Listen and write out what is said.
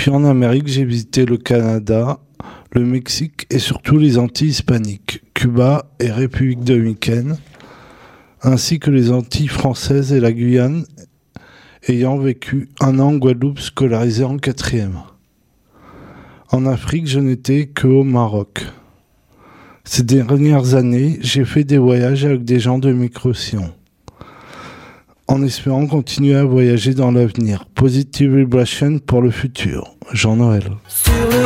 Puis en Amérique, j'ai visité le Canada, le Mexique et surtout les Antilles hispaniques, Cuba et République dominicaine, ainsi que les Antilles françaises et la Guyane, ayant vécu un an en Guadeloupe scolarisé en 4e. En Afrique, je n'étais qu'au Maroc. Ces dernières années, j'ai fait des voyages avec des gens de Micro-Sion, en espérant continuer à voyager dans l'avenir. Positive Vibration pour le futur. Jean-Noël. Sur